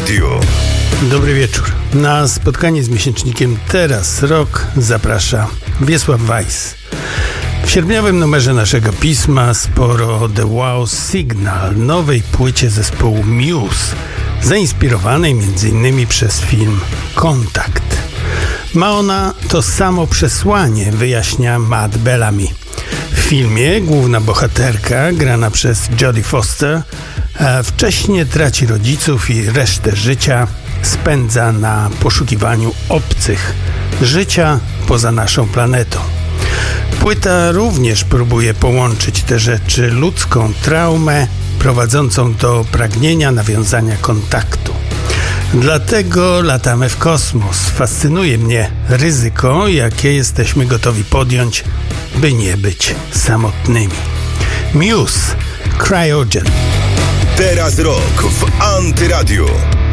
Antyradiu. Dobry wieczór. Na spotkanie z miesięcznikiem Teraz Rok zaprasza Wiesław Weiss. W sierpniowym numerze naszego pisma sporo o The Wow Signal, nowej płycie zespołu Muse, zainspirowanej m.in. przez film Kontakt. Ma ona to samo przesłanie, wyjaśnia Matt Bellamy. W filmie główna bohaterka, grana przez Jodie Foster, wcześnie traci rodziców i resztę życia spędza na poszukiwaniu obcych, życia poza naszą planetą. Płyta również próbuje połączyć te rzeczy, ludzką traumę prowadzącą do pragnienia nawiązania kontaktu. Dlatego latamy w kosmos. Fascynuje mnie ryzyko, jakie jesteśmy gotowi podjąć, by nie być samotnymi. Muse, Cryogen. Teraz Rok w Antyradiu.